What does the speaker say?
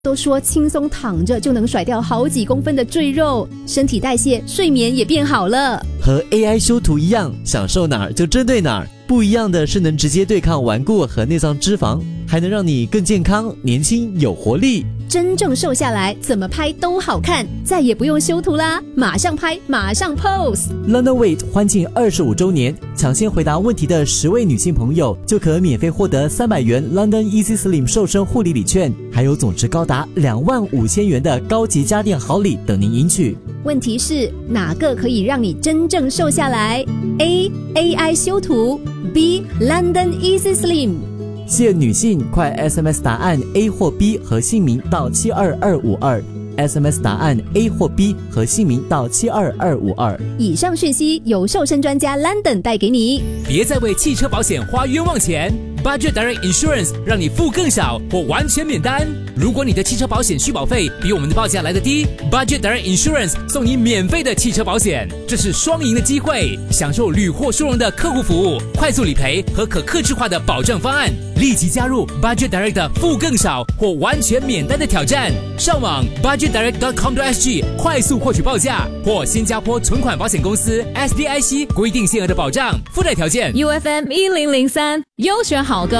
都说轻松躺着就能甩掉好几公分的赘肉，身体代谢、睡眠也变好了。 和 AI 修图一样，享受哪儿就针对哪儿。不一样的是能直接对抗顽固和内脏脂肪，还能让你更健康、年轻、有活力。 真正瘦下来，怎么拍都好看，再也不用修图啦，马上拍，马上 pose。 London Weight 欢庆25周年，抢先回答问题的10位女性朋友就可免费获得300元 London Easy Slim 瘦身护理礼券，还有总值高达25000元的高级家电好礼等您赢取。 问题是哪个可以让你真正瘦下来？ A. AI 修图， B. London Easy Slim。 谢女性，快 SMS 答案 A 或 B 和姓名到72252。SMS 答案 A 或 B 和姓名到72252。 以上讯息由瘦身专家 London 带给你。 别再为汽车保险花冤枉钱。Budget Direct Insurance 让你付更少或完全免单。如果你的汽车保险续保费比我们的报价来得低， Budget Direct Insurance 送你免费的汽车保险，这是双赢的机会，享受屡获殊荣的客户服务、快速理赔和可客制化的保障方案。立即加入 Budget Direct 的付更少或完全免单的挑战，上网 budgetdirect.com.sg 快速获取报价，或新加坡存款保险公司 SDIC 规定限额的保障，附带条件。 UFM 1003优选好歌。